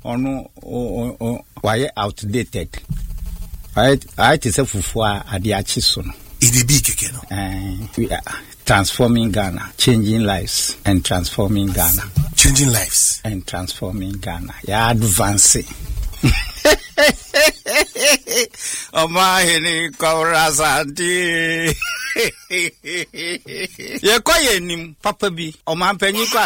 ono why outdated. I is a fufua adiachi so no. It be keke no. We are transforming Ghana, changing lives and transforming Ghana. Changing lives and transforming Ghana. Yeah, advancing. Omahini Kaurasanti. Ye kwa yenim papa bi. Omampenyi kwa